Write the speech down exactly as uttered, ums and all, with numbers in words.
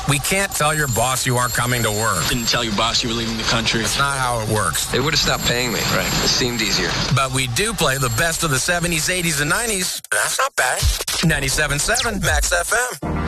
We can't tell your boss you aren't coming to work. Didn't tell your boss you were leaving the country. That's not how it works. They would have stopped paying me. Right. It seemed easier. But we do play the best of the seventies, eighties, and nineties. That's not bad. ninety-seven point seven Max F M.